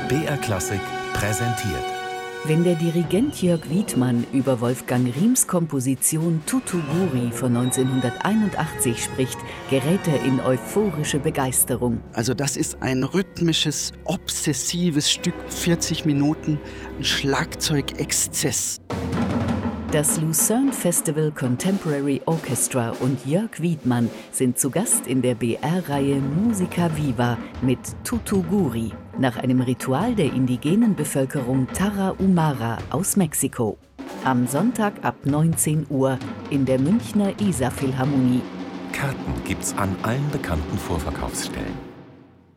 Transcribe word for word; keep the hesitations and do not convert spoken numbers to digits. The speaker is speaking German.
B R Klassik präsentiert. Wenn der Dirigent Jörg Wiedmann über Wolfgang Riehms Komposition Tutuguri von neunzehnhunderteinundachtzig spricht, gerät er in euphorische Begeisterung. Also das ist ein rhythmisches, obsessives Stück, vierzig Minuten, ein Schlagzeugexzess. Das Lucerne Festival Contemporary Orchestra und Jörg Wiedmann sind zu Gast in der B R-Reihe Musica Viva mit Tutuguri, nach einem Ritual der indigenen Bevölkerung Tarahumara aus Mexiko. Am Sonntag ab neunzehn Uhr in der Münchner Isar Philharmonie. Karten gibt's an allen bekannten Vorverkaufsstellen.